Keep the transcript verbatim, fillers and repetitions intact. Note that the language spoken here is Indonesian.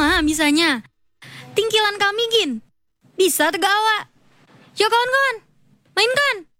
Kuma bisanya. Tingkilan kami gin. Bisa tegawa. Yo kawan-kawan, mainkan.